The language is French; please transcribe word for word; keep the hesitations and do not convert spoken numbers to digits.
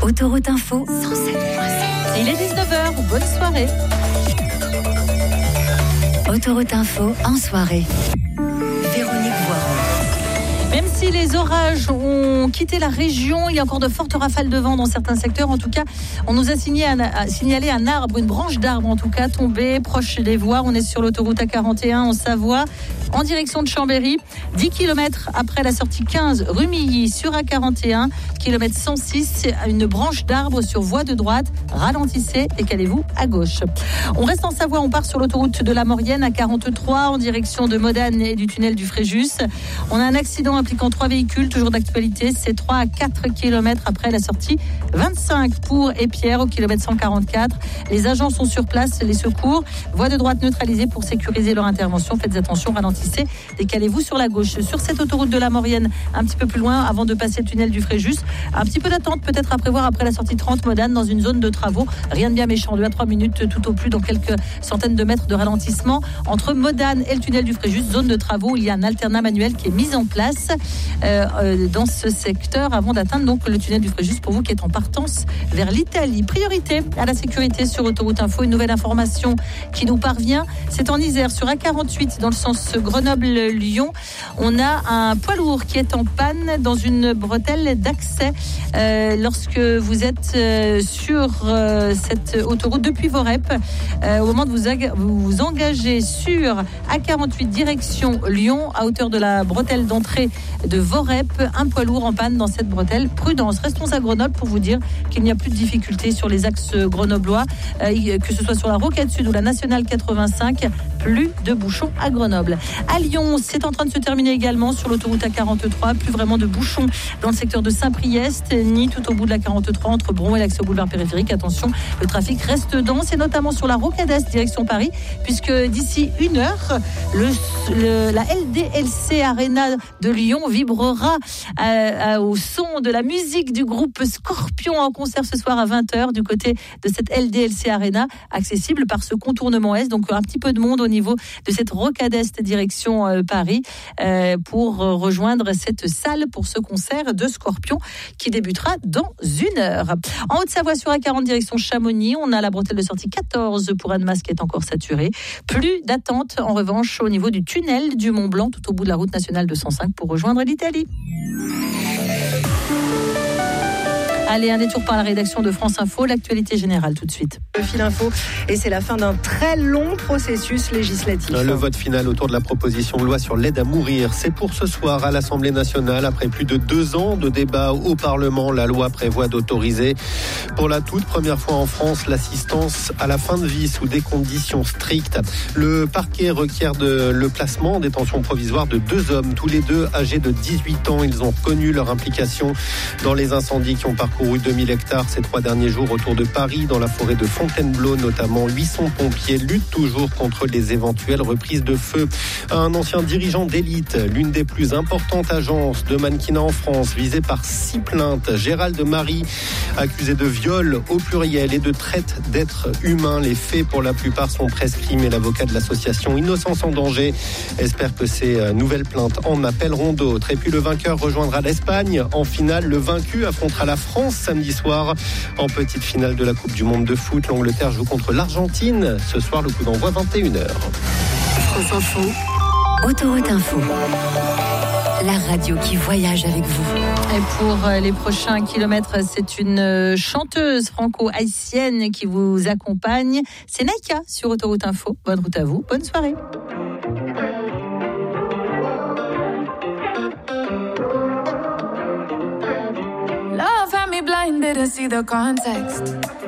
Autoroute Info cent sept virgule sept. Il est dix-neuf heures, bonne soirée. Autoroute Info en soirée. Véronique Voiron. Même si les orages ont quitté la région, il y a encore de fortes rafales de vent dans certains secteurs. En tout cas, on nous a signalé un, signalé un arbre, une branche d'arbre en tout cas, tombée proche des voies. On est sur l'autoroute A quarante et un en Savoie, en direction de Chambéry. dix kilomètres après la sortie quinze rue Milly sur A quarante et un, kilomètre cent six, une branche d'arbre sur voie de droite. Ralentissez et calez-vous à gauche. On reste en Savoie, on part sur l'autoroute de la Maurienne à quarante-trois en direction de Modane et du tunnel du Fréjus. On a un accident impliquant trois véhicules, toujours d'actualité. C'est trois à quatre kilomètres après la sortie vingt-cinq pour Épierre au kilomètre cent quarante-quatre. Les agents sont sur place, les secours. Voie de droite neutralisée pour sécuriser leur intervention. Faites attention, ralentissez, décalez-vous sur la gauche. Sur cette autoroute de la Maurienne, un petit peu plus loin, avant de passer le tunnel du Fréjus, un petit peu d'attente peut-être à prévoir après la sortie trente Modane dans une zone de travaux. Rien de bien méchant, deux à trois minutes tout au plus dans quelques centaines de mètres de ralentissement entre Modane et le tunnel du Fréjus, zone de travaux. Il y a un alternat manuel qui est mis en place euh, euh, dans ce secteur avant d'atteindre donc le tunnel du Fréjus pour vous qui êtes en partance vers l'Italie. Priorité à la sécurité sur Autoroute Info. Une nouvelle information qui nous parvient, c'est en Isère sur A quarante-huit dans le sens Grenoble-Lyon. On a un poids lourd qui est en panne dans une bretelle d'accès euh, lorsque vous êtes euh, sur euh, cette autoroute depuis Vorep. Euh, au moment de vous, ag- vous vous engager sur A quarante-huit direction Lyon, à hauteur de la bretelle d'entrée de Vorep, un poids lourd en panne dans cette bretelle. Prudence, restons à Grenoble pour vous dire qu'il n'y a plus de difficultés sur les axes grenoblois, euh, que ce soit sur la Rocade Sud ou la Nationale quatre-vingt-cinq, plus de bouchons à Grenoble. À Lyon, c'est en train de se terminer également sur l'autoroute A quarante-trois, plus vraiment de bouchons dans le secteur de Saint-Priest, ni tout au bout de la quarante-trois entre Bron et l'accès au boulevard périphérique. Attention, le trafic reste dense et notamment sur la Rocade Est direction Paris, puisque d'ici une heure, le, le, la L D L C Arena de Lyon vibrera à, à, au son de la musique du groupe Scorpion en concert ce soir à vingt heures du côté de cette L D L C Arena, accessible par ce contournement Est. Donc un petit peu de monde au niveau de cette Rocade Est direction euh, Paris euh, pour euh, rejoindre cette salle pour ce concert de Scorpion qui débutera dans une heure. En Haute-Savoie sur A quarante direction Chamonix, on a la bretelle de sortie quatorze pour Annemasse qui est encore saturée. Plus d'attente en revanche au niveau du tunnel du Mont Blanc tout au bout de la route nationale deux cent cinq pour rejoindre l'Italie. Allez, un détour par la rédaction de France Info, l'actualité générale tout de suite. Le fil info, et c'est la fin d'un très long processus législatif. Le vote final autour de la proposition de loi sur l'aide à mourir, c'est pour ce soir à l'Assemblée nationale. Après plus de deux ans de débat au Parlement, la loi prévoit d'autoriser pour la toute première fois en France l'assistance à la fin de vie sous des conditions strictes. Le parquet requiert de, le placement en détention provisoire de deux hommes, tous les deux âgés de dix-huit ans. Ils ont reconnu leur implication dans les incendies qui ont parcouru deux mille hectares ces trois derniers jours autour de Paris, dans la forêt de Fontainebleau notamment. huit cents pompiers luttent toujours contre les éventuelles reprises de feu. Un ancien dirigeant d'élite, l'une des plus importantes agences de mannequinat en France, visé par six plaintes. Gérald Marie, accusé de viol au pluriel et de traite d'êtres humains. Les faits pour la plupart sont prescrits, mais l'avocat de l'association Innocence en danger espère que ces nouvelles plaintes en appelleront d'autres. Et puis le vainqueur rejoindra l'Espagne en finale. Le vaincu affrontera la France samedi soir en petite finale de la Coupe du Monde de foot. L'Angleterre joue contre l'Argentine. Ce soir, le coup d'envoi vingt et une heures. France Info, Autoroute Info, la radio qui voyage avec vous. Et pour les prochains kilomètres, c'est une chanteuse franco-haïtienne qui vous accompagne. C'est Naïka sur Autoroute Info. Bonne route à vous, bonne soirée. Love had me blind, didn't see the context.